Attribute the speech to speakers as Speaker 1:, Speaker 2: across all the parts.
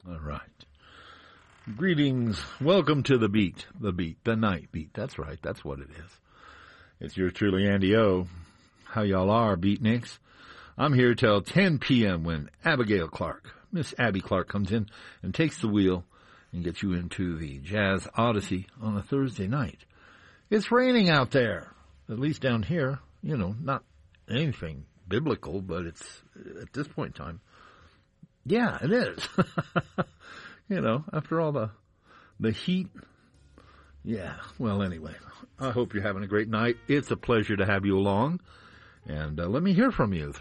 Speaker 1: All right. Greetings. Welcome to the beat, the night beat. That's right. That's what it is. It's yours truly, Andy O. How y'all are, beatniks? I'm here till 10 p.m. when Abigail Clark, Miss Abby Clark, comes in and takes the wheel and gets you into the Jazz Odyssey on a Thursday night. It's raining out there, at least down here. You know, not anything biblical, but it's, at this point in time, yeah, it is. You know, after all the heat. Yeah, well, anyway, I hope you're having a great night. It's a pleasure to have you along. And let me hear from you.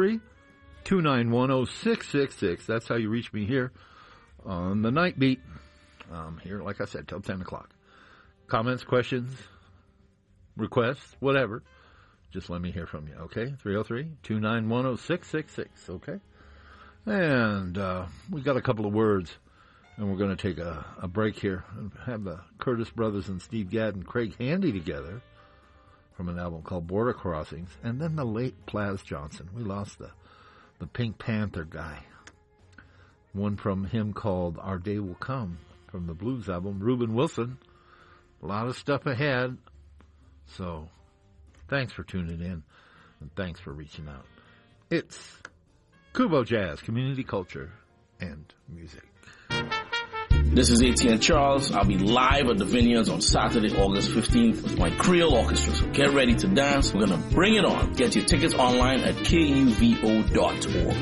Speaker 1: 303-291-0666. That's how you reach me here on the night beat. Here, like I said, till 10 o'clock. Comments, questions, requests, whatever. Just let me hear from you, okay? 303-291-0666, okay? And we got a couple of words. And we're going to take a break here and have the Curtis Brothers and Steve Gadd and Craig Handy together from an album called Border Crossings. And then the late Plas Johnson. We lost the Pink Panther guy. One from him called Our Day Will Come from the blues album. Reuben Wilson. A lot of stuff ahead. So thanks for tuning in and thanks for reaching out. It's Kubo Jazz, community culture and music.
Speaker 2: This is ATN Charles. I'll be live at the Vineyards on Saturday, August 15th with my Creole Orchestra. So get ready to dance. We're going to bring it on. Get your tickets online at kuvo.org.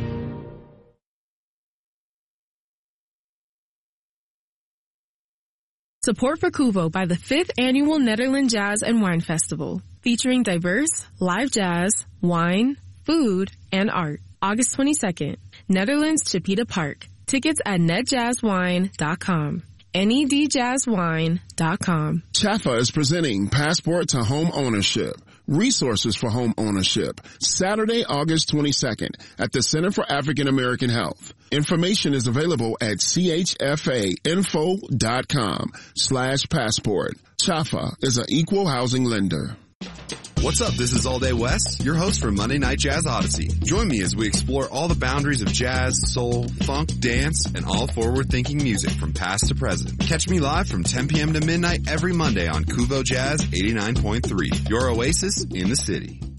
Speaker 3: Support for Kuvo by the 5th Annual Netherlands Jazz and Wine Festival, featuring diverse live jazz, wine, food, and art. August 22nd, Netherlands Chipeta Park. Tickets at netjazzwine.com. nedjazzwine.com.
Speaker 4: Chafa is presenting Passport to Home Ownership. Resources for home ownership. Saturday, August 22nd at the Center for African American Health. Information is available at chfainfo.com/passport. Chafa is an equal housing lender.
Speaker 5: What's up? This is All Day West, your host for Monday Night Jazz Odyssey. Join me as we explore all the boundaries of jazz, soul, funk, dance, and all forward-thinking music from past to present. Catch me live from 10 p.m. to midnight every Monday on Kuvo Jazz 89.3, your oasis in the city.